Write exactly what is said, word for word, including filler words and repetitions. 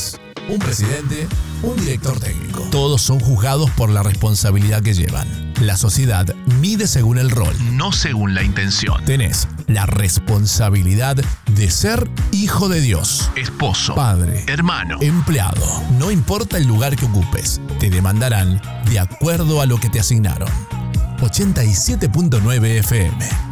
juez, un presidente, un director técnico. Todos son juzgados por la responsabilidad que llevan. La sociedad mide según el rol, no según la intención. Tenés la responsabilidad de ser hijo de Dios, esposo, padre, hermano, empleado. No importa el lugar que ocupes, te demandarán de acuerdo a lo que te asignaron. ochenta y siete punto nueve F M